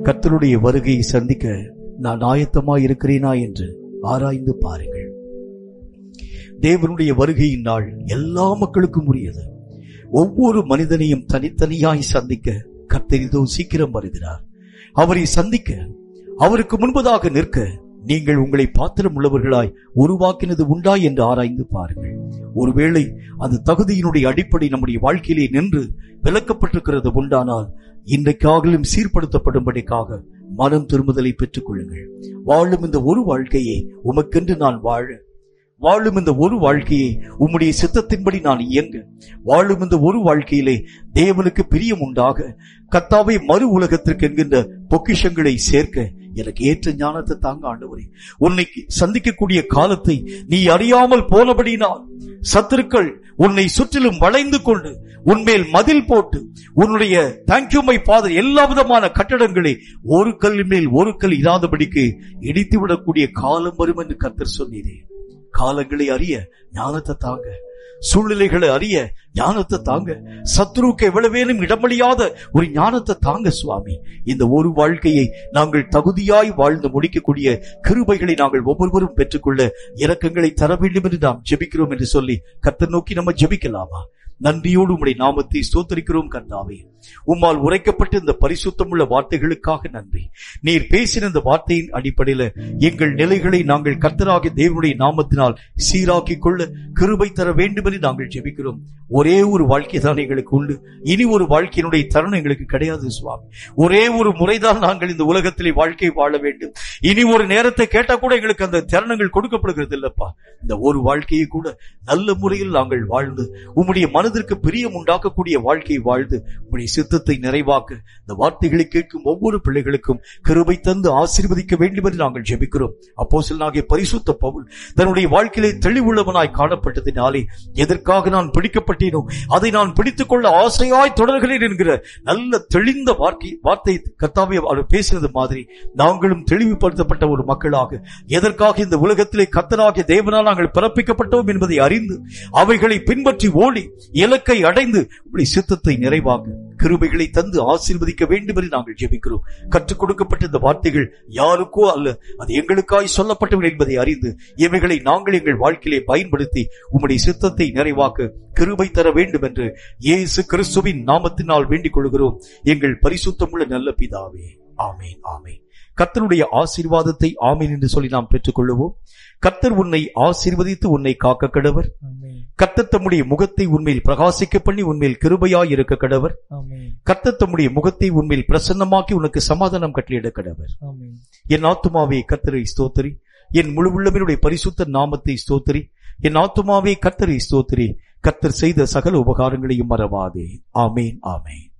கர்த்தருடைய வருகையை சந்திக்க நான் ஆயத்தமாய் இருக்கிறேனா என்று ஆராய்ந்து பாருங்கள். தேவனுடைய வருகையின் நாள் எல்லா மக்களுக்கும் உரியது. ஒவ்வொரு மனிதனையும் தனித்தனியாய் சந்திக்க கர்த்தர் இதோ சீக்கிரம் வருகிறார். அவரை சந்திக்க, அவருக்கு முன்பதாக நிற்க நீங்கள் உங்களை பாத்திரம் உள்ளவர்களாய் உருவாக்கினது உண்டா என்று ஆராய்ந்து பாருங்கள். ஒருவேளை அந்த தகுதியினுடைய அடிப்படை நம்முடைய வாழ்க்கையிலே நின்று விலக்கப்பட்டிருக்கிறது உண்டானால் இன்றைக்காகலும் சீர்படுத்தப்படும்படிக்காக மனம் திரும்புதலை பெற்றுக் கொள்ளுங்கள். வாழும் இந்த ஒரு வாழ்க்கையை உமக்கென்று நான் வாழும் இந்த ஒரு வாழ்க்கையை உம்முடைய சித்தத்தின்படி நான் இயங்க, வாழும் இந்த ஒரு வாழ்க்கையிலே தேவனுக்கு பிரியம் உண்டாக கர்த்தாவே மறு உலகத்திற்கு என்கின்ற பொக்கிஷங்களை சேர்க்க எனக்கு ஏற்ற ஞானத்தை தாங்க ஆண்டவரே. உன்னை சந்திக்கக்கூடிய காலத்தை நீ அறியாமல் போனபடினால் சத்துருக்கள் உன்னை சுற்றிலும் வளைந்து கொண்டு உன்மேல் மதில் போட்டு உன்னுடைய தேங்க்யூ மை ஃபாதர் எல்லா விதமான கட்டடங்களை ஒரு கல் மேல் ஒரு கல் இராதபடிக்கு இடித்துவிடக்கூடிய காலம் வரும் என்று கர்த்தர் சொன்னீரே. காலங்களை அறிய ஞானத்தை தாங்க, சூழ்நிலைகளை அறிய ஞானத்தை தாங்க, சத்ருவுக்கு எவ்வளவேனும் இடமளியாத ஒரு ஞானத்தை தாங்க சுவாமி. இந்த ஒரு வாழ்க்கையை நாங்கள் தகுதியாய் வாழ்ந்து முடிக்கக்கூடிய கிருபைகளை நாங்கள் ஒவ்வொருவரும் பெற்றுக்கொள்ள இரக்கங்களை தர வேண்டும் என்று நாம் ஜெபிக்கிறோம் என்று சொல்லி கர்த்தர் நோக்கி நம்ம ஜெபிக்கலாமா? நன்றியோடு உம்முடைய நாமத்தை ஸ்தோத்திரிக்கிறோம் கர்த்தாவே. உம்மால் உரைக்கப்பட்ட இந்த பரிசுத்தமுள்ள வார்த்தைகளுக்காக நன்றி. நீர் பேசின இந்த வார்த்தையின் அடிப்படையில் எங்கள் நிலைகளை நாங்கள் கர்த்தராகிய தேவனுடைய நாமத்தினால் சீராக்கிக் கொள்ள கிருபை தர வேண்டும் என்று நாங்கள் ஜெபிக்கிறோம். ஒரே ஒரு வாழ்க்கை தான் எங்களுக்கு உண்டு. இனி ஒரு வாழ்க்கையினுடைய தருணம் எங்களுக்கு கிடையாது சுவாமி. ஒரே ஒரு முறைதான் நாங்கள் இந்த உலகத்திலே வாழ்க்கை வாழ வேண்டும். இனி ஒரு நேரத்தை கேட்டா கூட எங்களுக்கு அந்த தருணங்கள் கொடுக்கப்படுகிறது இல்லப்பா. இந்த ஒரு வாழ்க்கையை கூட நல்ல முறையில் நாங்கள் வாழ்ந்து உம்முடைய மனதிற்கு பிரியம் உண்டாக்கக்கூடிய வாழ்க்கையை வாழ்ந்து உம்முடைய சித்தத்தை நிறைவாக்க இந்த வார்த்தைகளை கேட்கும் ஒவ்வொரு பிள்ளைகளுக்கும் கிருபை தந்து ஆசீர்வதிக்க வேண்டும் என்று நாங்கள் ஜெபிக்கிறோம். அப்போஸ்தலனாகிய பரிசுத்த பவுல் தன்னுடைய வாழ்க்கையிலே தெளிவுள்ளவனாய் காணப்பட்டதினாலே எதற்காக நான் பிடிக்கப்பட்டேனோ அதை நான் பிடித்துக் கொள்ள ஆசையாய் தொடர்கிறேன் என்கிற நல்ல தெளிந்த வார்த்தை கர்த்தாவே அவர் பேசினது மாதிரி நாங்களும் தெளிவுபடுத்தப்பட்ட ஒரு மக்களாக எதற்காக இந்த உலகத்திலே கர்த்தராகிய தேவனால் நாங்கள் பிறப்பிக்கப்பட்டோம் என்பதை அறிந்து அவைகளை பின்பற்றி ஓடி இலக்கை அடைந்து உம்முடைய சித்தத்தை நிறைவாக கிருபைகளை தந்து ஆசீர்வதிக்க வேண்டும் என்று நாங்கள் ஜெபிக்கிறோம். கற்றுக் கொடுக்கப்பட்ட இந்த வார்த்தைகள் யாருக்கோ அல்ல, அது எங்களுக்காய் சொல்லப்பட்டவை என்பதை அறிந்து இவைகளை நாங்கள் எங்கள் வாழ்க்கையிலே பயன்படுத்தி உம்முடைய சித்தத்தை நிறைவாக்க கிருபை தர வேண்டும் என்று இயேசு கிறிஸ்துவின் நாமத்தினால் வேண்டிக் கொள்கிறோம் எங்கள் பரிசுத்தமுள்ள நல்ல பிதாவே. ஆமேன், ஆமேன். கர்த்தருடைய ஆசீர்வாதத்தை ஆமீன் என்று சொல்லி நாம் பெற்றுக் கொள்ளுவோம். கர்த்தர் உன்னை ஆசீர்வதித்து உன்னை காக்க கடவர். கர்த்தர் தம்முடைய முகத்தை உன்மேல் பிரகாசிக்க பண்ணி உன்மேல் கிருபையாய் இருக்க கடவர். கர்த்தர் தம்முடைய முகத்தை உன்மேல் பிரசன்னமாக்கி உனக்கு சமாதானம் கட்டளையிட கடவர். என் ஆத்துமாவே கர்த்தரை ஸ்தோத்திரி, என் முழு உள்ளவனுடைய பரிசுத்த நாமத்தை ஸ்தோத்திரி. என் ஆத்துமாவே கர்த்தரை ஸ்தோத்திரி, கர்த்தர் செய்த சகல உபகாரங்களையும் மறவாதே. ஆமேன், ஆமேன்.